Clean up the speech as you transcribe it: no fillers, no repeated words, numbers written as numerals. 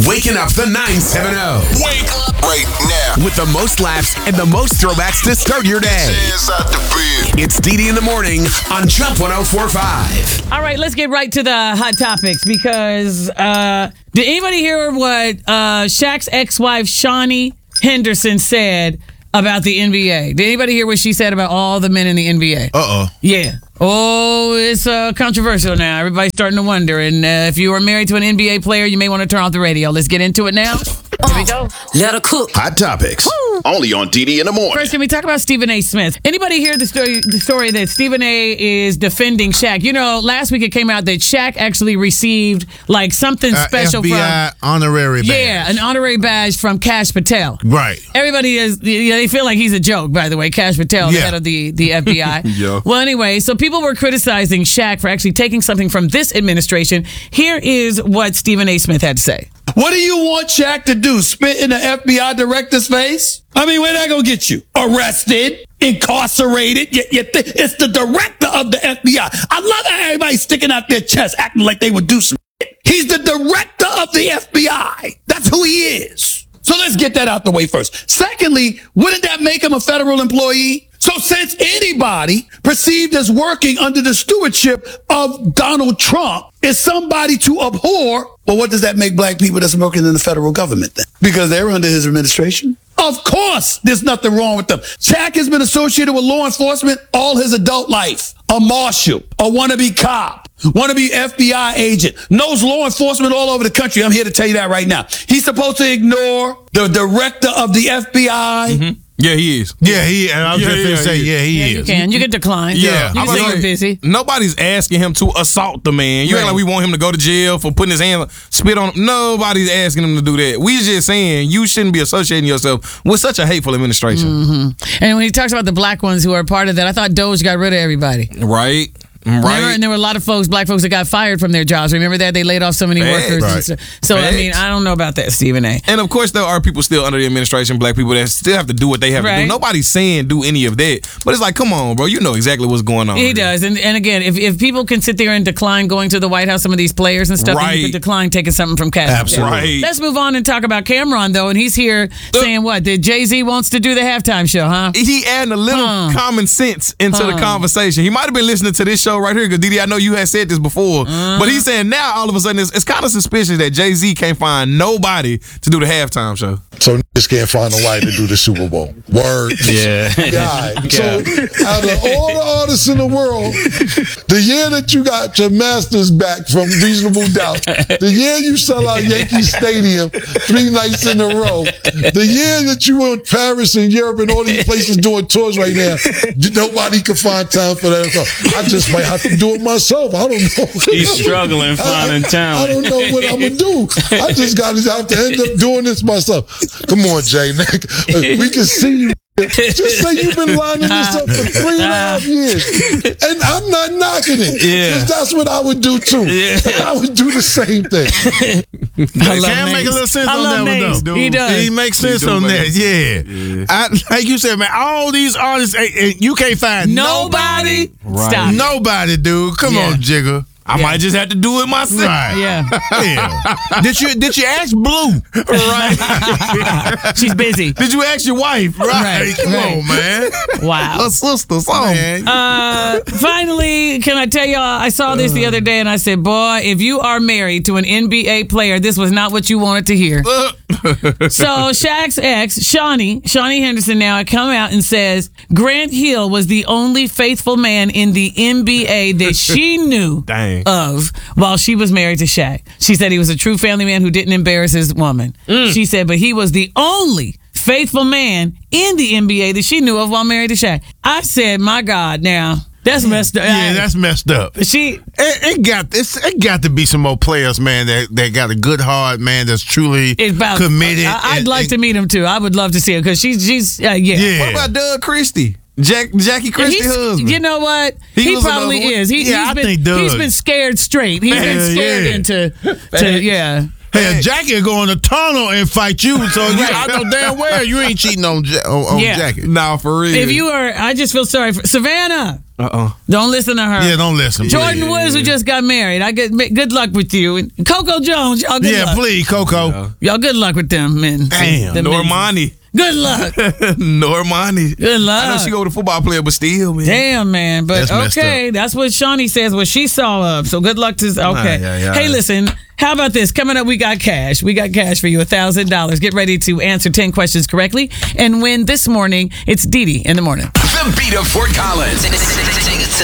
Waking up the 970. Wake up right now. With the most laughs and the most throwbacks to start your day. Hands out the bed. It's DD in the morning on Jump 104.5. All right, let's get right to the hot topics because did anybody hear what Shaq's ex-wife Shawnee Henderson said about the NBA? Did anybody hear what she said about all the men in the NBA? Yeah. Oh, it's controversial now. Everybody's starting to wonder. And if you are married to an NBA player, you may want to turn off the radio. Let's get into it now. Here we go. Let her cook. Hot topics. Only on DD in the morning. First, can we talk about Stephen A. Smith? Anybody hear the story that Stephen A. is defending Shaq? You know, last week it came out that Shaq actually received like something special FBI from honorary badge. Yeah, an honorary badge from Kash Patel. Right. Everybody is, they feel like he's a joke, by the way, Kash Patel, the head of the FBI. Yeah. Well, anyway, so people were criticizing Shaq for actually taking something from this administration. Here is what Stephen A. Smith had to say. What do you want Shaq to do? Spit in the FBI director's face? I mean, where that gonna get you? Arrested? Incarcerated? It's the director of the FBI. I love how everybody's sticking out their chest acting like they would do some shit. He's the director of the FBI. That's who he is. So let's get that out the way first. Secondly, wouldn't that make him a federal employee? So since anybody perceived as working under the stewardship of Donald Trump is somebody to abhor, well, what does that make black people that's working in the federal government then? Because they're under his administration? Of course, there's nothing wrong with them. Shaq has been associated with law enforcement all his adult life. A marshal, a wannabe cop, wannabe FBI agent, knows law enforcement all over the country. I'm here to tell you that right now. He's supposed to ignore the director of the FBI. Mm-hmm. Yeah, he is. Yeah, he. And I was just going to say, he is. You can decline. Yeah, you can say you're busy. Nobody's asking him to assault the man. You act like we want him to go to jail for putting his hand, spit on him. Nobody's asking him to do that. We just saying you shouldn't be associating yourself with such a hateful administration. Mm-hmm. And when he talks about the black ones who are part of that, I thought Doge got rid of everybody. Right. Remember? And there were a lot of black folks that got fired from their jobs. Remember that? They laid off so many workers. Right. So, I mean, I don't know about that, Stephen A. And, of course, there are people still under the administration, black people, that still have to do what they have to do. Nobody's saying do any of that. But it's like, come on, bro. You know exactly what's going on. He does. And again, if people can sit there and decline going to the White House, some of these players and stuff, then you can decline taking something from Kash. Absolutely. Right. Let's move on and talk about Cameron, though. And he's here saying what? That Jay-Z wants to do the halftime show, huh? He adding a little common sense into the conversation. He might have been listening to this show right here because, Didi, I know you had said this before, but he's saying now all of a sudden it's kind of suspicious that Jay-Z can't find nobody to do the halftime show. So niggas can't find nobody to do the Super Bowl. Word. Yeah. God. So out of all the artists in the world, the year that you got your masters back from Reasonable Doubt, the year you sell out Yankee Stadium 3 nights in a row, the year that you were in Paris and Europe and all these places doing tours right now, nobody can find time for that. I just might have to do it myself. I don't know. He's struggling finding talent. I don't know what I'm going to do. I just got to have to end up doing this myself. Come on, Jay. We can see you. Just say you've been lining this up for 3.5 years. And I'm not knocking it. Yeah. Because that's what I would do too. Yeah. I would do the same thing. Can make a little sense on that one, though. He does. He makes sense on that. Yeah. Like you said, man, all these artists, you can't find nobody. Stop. Nobody, dude. Come on, Jigga. I might just have to do it myself. Right. Yeah. Did you ask Blue? Right. She's busy. Did you ask your wife? Right. Come on, man. Wow. Her sister, man. Finally, can I tell y'all, I saw this the other day and I said, boy, if you are married to an NBA player, this was not what you wanted to hear. So Shaq's ex, Shawnee Henderson now come out and says Grant Hill was the only faithful man in the NBA that she knew of while she was married to Shaq. She said he was a true family man who didn't embarrass his woman. She said, but he was the only faithful man in the NBA that she knew of while married to Shaq. I said, my God, now that's messed up. Yeah, that's messed up. It got to be some more players, man, that got a good heart, man, that's truly committed. I'd like to meet him too. I would love to see him because she's What about Doug Christie? Jackie Christie's husband. You know what? He probably is. I think Doug. He's been scared straight. He's been scared into Hey, Jackie will go in the tunnel and fight you, so I know damn well you ain't cheating on Jackie. Nah, for real. If you are, I just feel sorry for Savannah. Don't listen to her. Yeah, don't listen. Jordan please. Woods, who just got married. Good luck with you. And Coco Jones, y'all good luck. Yeah, please, Coco. Y'all good luck with them men. Damn. Them Normani. Good luck. Normani. Good luck. I know she go with a football player, but still, man. Damn, man. But That's messed okay, up. that's what Shawnee says, what she saw of. So good luck to. Okay. Yeah. Hey, listen. How about this? Coming up, we got cash. We got cash for you, $1,000. Get ready to answer 10 questions correctly and win this morning. It's Dee Dee in the morning. The beat of Fort Collins.